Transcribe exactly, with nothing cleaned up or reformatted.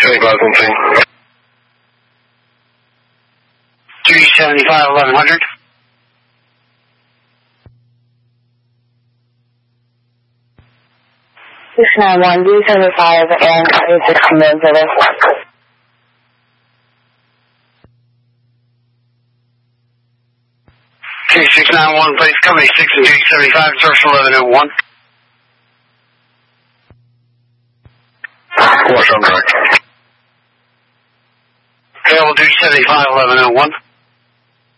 seventy-five on scene. three seventy-five, eleven hundred. six nine one, three seventy-five, and twenty-six commands over. three six nine one, please. Company six and three seventy-five, source eleven oh one. Watch on direct. Available three seventy-five, eleven oh one.